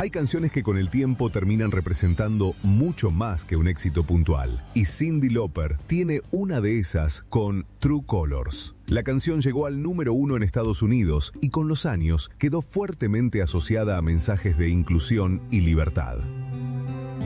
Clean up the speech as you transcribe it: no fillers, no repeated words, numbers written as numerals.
Hay canciones que con el tiempo terminan representando mucho más que un éxito puntual. Y Cyndi Lauper tiene una de esas con True Colors. La canción llegó al número 1 en Estados Unidos y con los años quedó fuertemente asociada a mensajes de inclusión y libertad.